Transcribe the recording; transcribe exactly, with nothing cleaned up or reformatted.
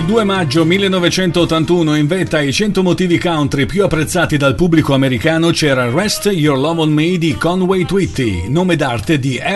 due maggio millenovecentottantuno, in vetta ai cento motivi country più apprezzati dal pubblico americano, c'era Rest Your Love on Me di Conway Twitty, nome d'arte di